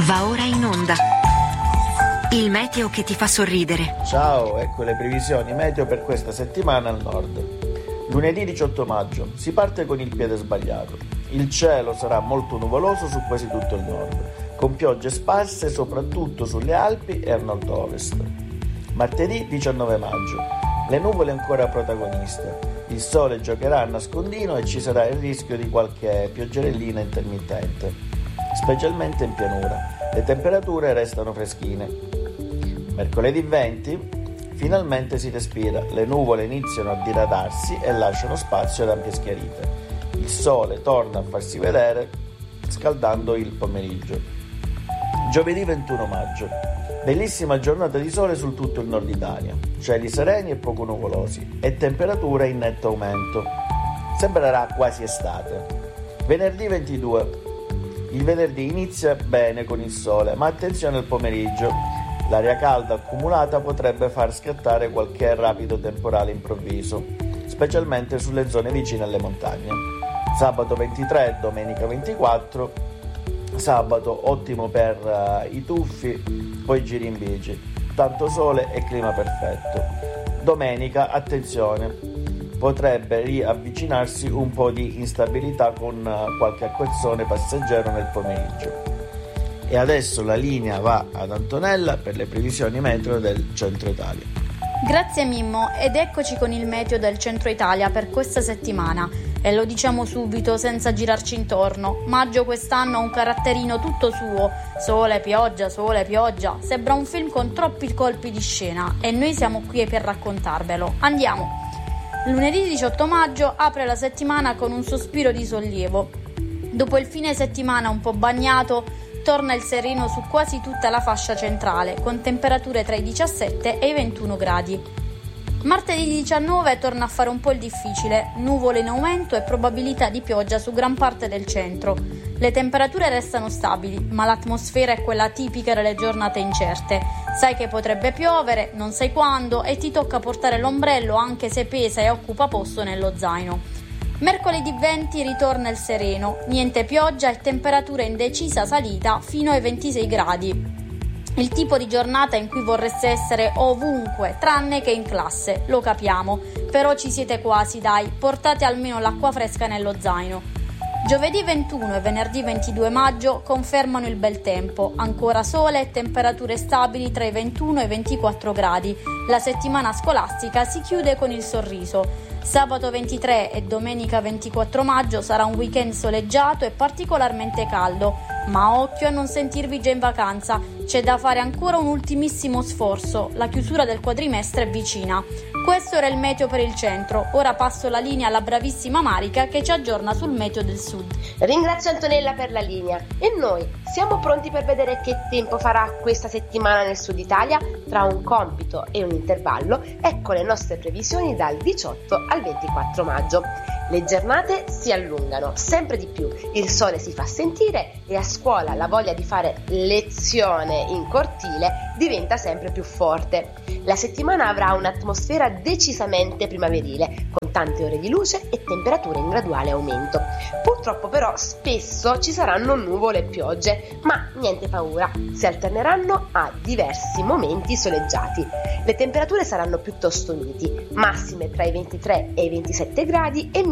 Va ora in onda. Il meteo che ti fa sorridere. Ciao, ecco le previsioni meteo per questa settimana al nord. Lunedì 18 maggio, si parte con il piede sbagliato. Il cielo sarà molto nuvoloso su quasi tutto il nord, con piogge sparse soprattutto sulle Alpi e al nord-ovest. Martedì 19 maggio, le nuvole ancora protagoniste. Il sole giocherà a nascondino e ci sarà il rischio di qualche pioggerellina intermittente, specialmente in pianura. Le temperature restano freschine. Mercoledì 20, finalmente si respira, le nuvole iniziano a diradarsi e lasciano spazio ad ampie schiarite. Il sole torna a farsi vedere, scaldando il pomeriggio. Giovedì 21 maggio, bellissima giornata di sole su tutto il nord Italia, cieli sereni e poco nuvolosi e temperature in netto aumento. Sembrerà quasi estate. Venerdì 22, il venerdì inizia bene con il sole, ma attenzione al pomeriggio. L'aria calda accumulata potrebbe far scattare qualche rapido temporale improvviso, specialmente sulle zone vicine alle montagne. Sabato 23 e domenica 24, sabato ottimo per i tuffi, poi giri in bici, tanto sole e clima perfetto. Domenica, attenzione, potrebbe riavvicinarsi un po' di instabilità con qualche acquazzone passeggero nel pomeriggio. E adesso la linea va ad Antonella per le previsioni meteo del centro Italia. Grazie Mimmo, ed eccoci con il meteo del centro Italia per questa settimana. E lo diciamo subito senza girarci intorno, maggio quest'anno ha un caratterino tutto suo, sole, pioggia, sembra un film con troppi colpi di scena e noi siamo qui per raccontarvelo. Andiamo! Lunedì 18 maggio apre la settimana con un sospiro di sollievo. Dopo il fine settimana un po' bagnato, torna il sereno su quasi tutta la fascia centrale, con temperature tra i 17 e i 21 gradi. Martedì 19 torna a fare un po' il difficile, nuvole in aumento e probabilità di pioggia su gran parte del centro. Le temperature restano stabili, ma l'atmosfera è quella tipica delle giornate incerte. Sai che potrebbe piovere, non sai quando e ti tocca portare l'ombrello anche se pesa e occupa posto nello zaino. Mercoledì 20 ritorna il sereno, niente pioggia e temperatura in decisa salita fino ai 26 gradi. Il tipo di giornata in cui vorreste essere ovunque, tranne che in classe, lo capiamo, però ci siete quasi, dai, portate almeno l'acqua fresca nello zaino. Giovedì 21 e venerdì 22 maggio confermano il bel tempo, ancora sole e temperature stabili tra i 21 e i 24 gradi. La settimana scolastica si chiude con il sorriso. Sabato 23 e domenica 24 maggio sarà un weekend soleggiato e particolarmente caldo, ma occhio a non sentirvi già in vacanza, c'è da fare ancora un ultimissimo sforzo, la chiusura del quadrimestre è vicina. Questo era il meteo per il centro, ora passo la linea alla bravissima Marica che ci aggiorna sul meteo del sud. Ringrazio Antonella per la linea e noi siamo pronti per vedere che tempo farà questa settimana nel sud Italia. Tra un compito e un intervallo, ecco le nostre previsioni dal 18 al 24 maggio. Le giornate si allungano sempre di più, il sole si fa sentire e a scuola la voglia di fare lezione in cortile diventa sempre più forte. La settimana avrà un'atmosfera decisamente primaverile, con tante ore di luce e temperature in graduale aumento. Purtroppo però spesso ci saranno nuvole e piogge, ma niente paura, si alterneranno a diversi momenti soleggiati. Le temperature saranno piuttosto miti, massime tra i 23 e i 27 gradi e